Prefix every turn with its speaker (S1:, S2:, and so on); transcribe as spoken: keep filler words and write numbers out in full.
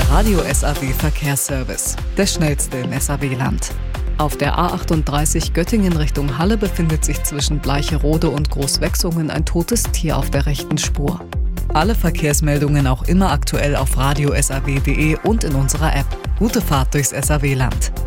S1: Der Radio S A W Verkehrsservice, der schnellste im S A W-Land. Auf der A achtunddreißig Göttingen Richtung Halle befindet sich zwischen Bleicherode und Großwechsungen ein totes Tier auf der rechten Spur. Alle Verkehrsmeldungen auch immer aktuell auf radio S A W punkt de und in unserer App. Gute Fahrt durchs S A W-Land.